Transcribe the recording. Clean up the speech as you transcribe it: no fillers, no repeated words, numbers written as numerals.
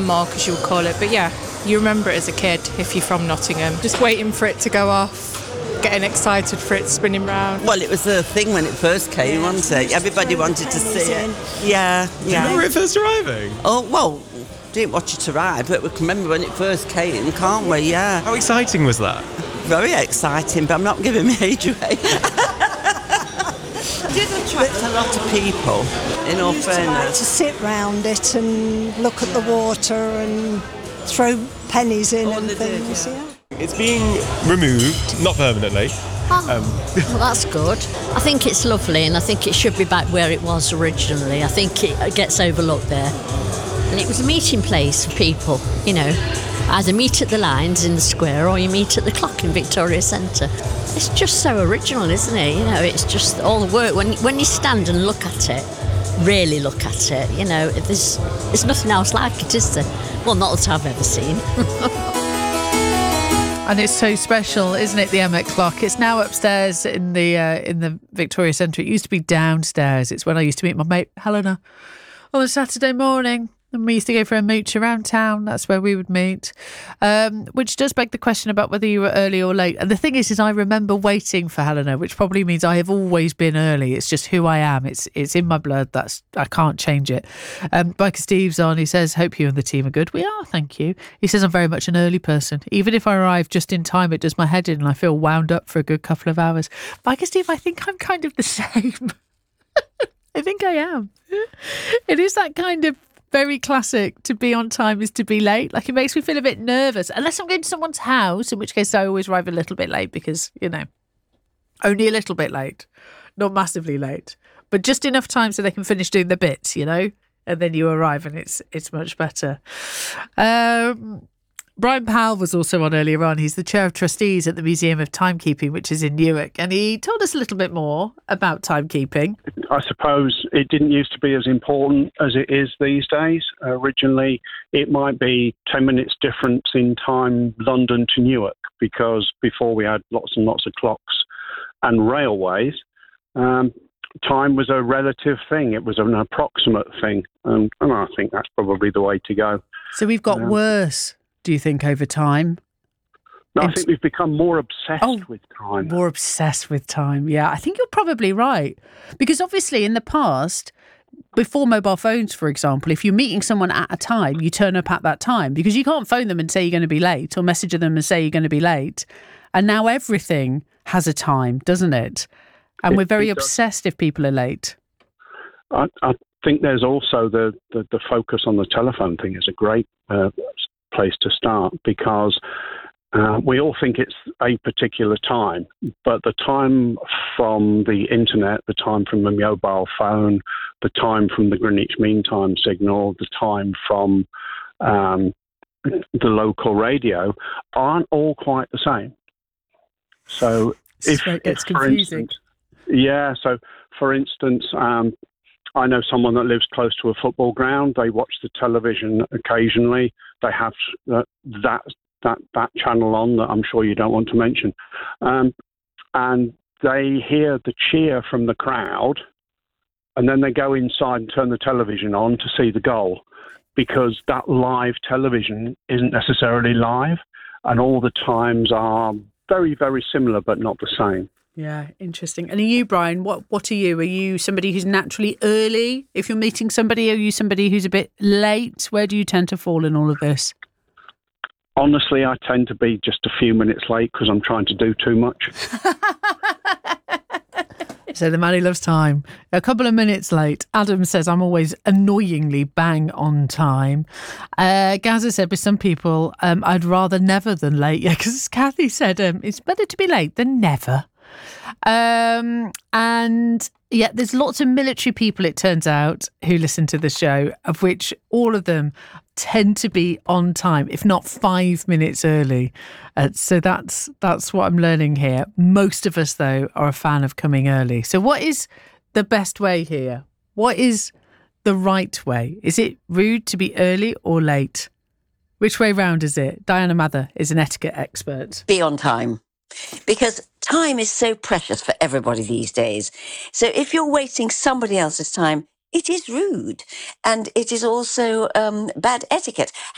mark, as you would call it. But yeah, you remember it as a kid if you're from Nottingham. Just waiting for it to go off, getting excited for it spinning round. Well, it was the thing when it first came, wasn't it? Everybody wanted to see it. Yeah. Do you remember it first arriving? Oh, well, didn't watch it arrive, but we can remember when it first came, can't we? Yeah. How exciting was that? Very exciting, but I'm not giving my age away. It did attract a lot of people, in all fairness. To sit round it and look at the water and throw pennies in and things, yeah. It's being removed, not permanently. Well, that's good. I think it's lovely, and I think it should be back where it was originally. I think it gets overlooked there. And it was a meeting place for people, you know. Either meet at the lines in the square or you meet at the clock in Victoria Centre. It's just so original, isn't it? You know, it's just all the work. When you stand and look at it, really look at it, you know, there's nothing else like it, is there? Well, not that I've ever seen. And it's so special, isn't it, the Emmet clock? It's now upstairs in the Victoria Centre. It used to be downstairs. It's when I used to meet my mate Helena on a Saturday morning. And we used to go for a mooch around town. That's where we would meet. Which does beg the question about whether you were early or late. And the thing is I remember waiting for Helena, which probably means I have always been early. It's just who I am. It's in my blood. I can't change it. Biker Steve's on. He says, hope you and the team are good. We are, thank you. He says, I'm very much an early person. Even if I arrive just in time, it does my head in and I feel wound up for a good couple of hours. Biker Steve, I think I'm kind of the same. I think I am. It is that kind of very classic, to be on time is to be late. Like, it makes me feel a bit nervous. Unless I'm going to someone's house, in which case I always arrive a little bit late because, you know, only a little bit late, not massively late, but just enough time so they can finish doing the bits, you know, and then you arrive and it's much better. Brian Powell was also on earlier on. He's the chair of trustees at the Museum of Timekeeping, which is in Newark, and he told us a little bit more about timekeeping. I suppose it didn't used to be as important as it is these days. Originally, it might be 10 minutes difference in time London to Newark, because before we had lots and lots of clocks and railways, time was a relative thing. It was an approximate thing, and I think that's probably the way to go. So we've got worse, do you think, over time? No, I think we've become more obsessed with time. More obsessed with time, yeah. I think you're probably right. Because obviously in the past, before mobile phones, for example, if you're meeting someone at a time, you turn up at that time because you can't phone them and say you're going to be late or message them and say you're going to be late. And now everything has a time, doesn't it? And we're very obsessed if people are late. I think there's also the focus on the telephone thing is a great place to start, because we all think it's a particular time, but the time from the internet, the time from the mobile phone, the time from the Greenwich Mean Time signal, the time from the local radio aren't all quite the same. So it's confusing. For instance, I know someone that lives close to a football ground. They watch the television occasionally. They have that channel on that I'm sure you don't want to mention. And they hear the cheer from the crowd, and then they go inside and turn the television on to see the goal, because that live television isn't necessarily live, and all the times are very, very similar but not the same. Yeah, interesting. And are you, Brian, what are you? Are you somebody who's naturally early? If you're meeting somebody, are you somebody who's a bit late? Where do you tend to fall in all of this? Honestly, I tend to be just a few minutes late because I'm trying to do too much. So the man who loves time. A couple of minutes late. Adam says, I'm always annoyingly bang on time. Gaza said, with some people, I'd rather never than late. Yeah, because Kathy said, it's better to be late than never. And yeah, there's lots of military people, it turns out, who listen to the show, of which all of them tend to be on time, if not 5 minutes early. So that's what I'm learning here. Most of us, though, are a fan of coming early. So what is the best way here? What is the right way? Is it rude to be early or late? Which way round is it? Diana Mather is an etiquette expert. Be on time. Because time is so precious for everybody these days. So if you're wasting somebody else's time, it is rude. And it is also bad etiquette.